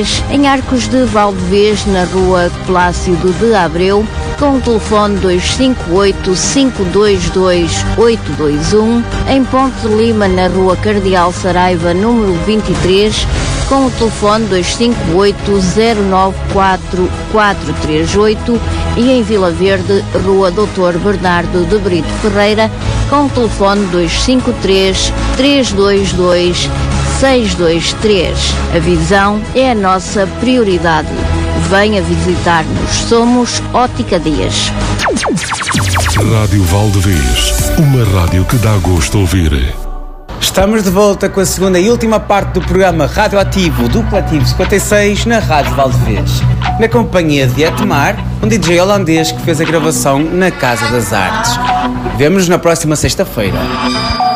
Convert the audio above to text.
Em Arcos de Valdevez, na rua Plácido de Abreu, com o telefone 258-522-821. Em Ponte de Lima, na rua Cardeal Saraiva, número 23, com o telefone 258-094-438. E em Vila Verde, rua Dr. Bernardo de Brito Ferreira, com o telefone 253-322-623. A visão é a nossa prioridade. Venha visitar-nos. Somos Ótica Dias. Rádio Valdevez, uma rádio que dá gosto de ouvir. Estamos de volta com a segunda e última parte do programa Radioativo do Coletivo 56 na Rádio Valdevez, na companhia de Etmar, um DJ holandês que fez a gravação na Casa das Artes. Vemo-nos na próxima sexta-feira.